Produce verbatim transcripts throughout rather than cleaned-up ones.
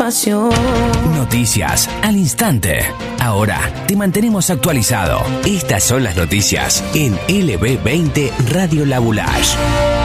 pasión. Noticias al instante. Ahora te mantenemos actualizado. Estas son las noticias en L B veinte Radio La Boulage.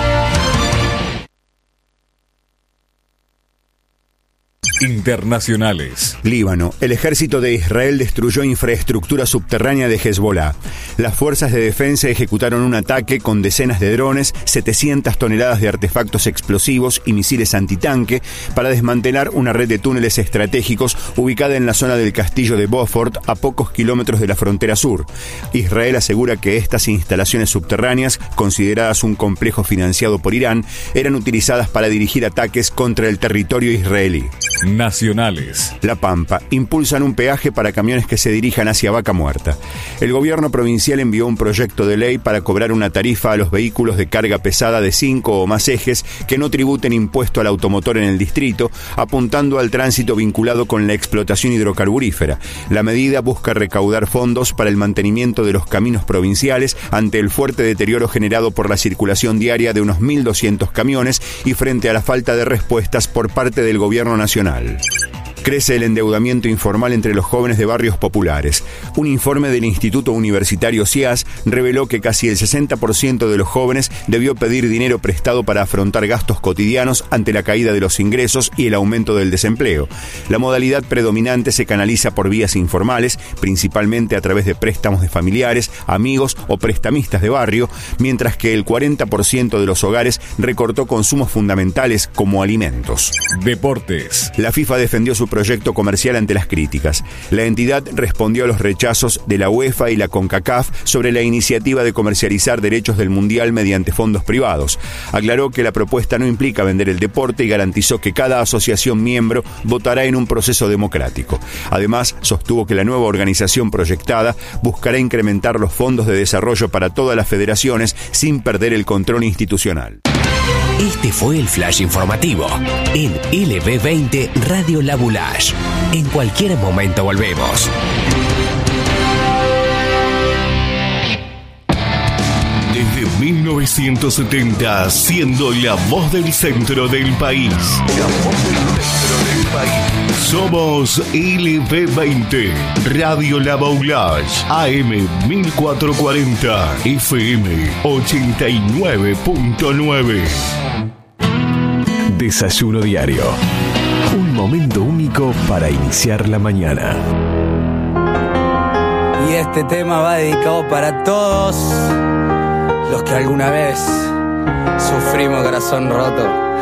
Internacionales. Líbano. El ejército de Israel destruyó infraestructura subterránea de Hezbollah. Las fuerzas de defensa ejecutaron un ataque con decenas de drones, setecientas toneladas de artefactos explosivos y misiles antitanque para desmantelar una red de túneles estratégicos ubicada en la zona del castillo de Beaufort, a pocos kilómetros de la frontera sur. Israel asegura que estas instalaciones subterráneas, consideradas un complejo financiado por Irán, eran utilizadas para dirigir ataques contra el territorio israelí. Nacionales. La Pampa. Impulsan un peaje para camiones que se dirijan hacia Vaca Muerta. El gobierno provincial envió un proyecto de ley para cobrar una tarifa a los vehículos de carga pesada de cinco o más ejes que no tributen impuesto al automotor en el distrito, apuntando al tránsito vinculado con la explotación hidrocarburífera. La medida busca recaudar fondos para el mantenimiento de los caminos provinciales ante el fuerte deterioro generado por la circulación diaria de unos mil doscientos camiones y frente a la falta de respuestas por parte del gobierno nacional. Crece el endeudamiento informal entre los jóvenes de barrios populares. Un informe del Instituto Universitario C I A S reveló que casi el sesenta por ciento de los jóvenes debió pedir dinero prestado para afrontar gastos cotidianos ante la caída de los ingresos y el aumento del desempleo. La modalidad predominante se canaliza por vías informales, principalmente a través de préstamos de familiares, amigos o prestamistas de barrio, mientras que el cuarenta por ciento de los hogares recortó consumos fundamentales como alimentos. Deportes. La FIFA defendió su proyecto comercial ante las críticas. La entidad respondió a los rechazos de la UEFA y la CONCACAF sobre la iniciativa de comercializar derechos del Mundial mediante fondos privados. Aclaró que la propuesta no implica vender el deporte y garantizó que cada asociación miembro votará en un proceso democrático. Además, sostuvo que la nueva organización proyectada buscará incrementar los fondos de desarrollo para todas las federaciones sin perder el control institucional. Este fue el flash informativo en L B veinte Radio La Boulage. En cualquier momento volvemos. Desde mil novecientos setenta, siendo la voz del centro del país. La voz del centro del país. Somos L B veinte, Radio La Boulage, A M mil cuatrocientos cuarenta, F M ochenta y nueve punto nueve. Desayuno diario. Un momento único para iniciar la mañana. Y este tema va dedicado para todos los que alguna vez sufrimos corazón roto.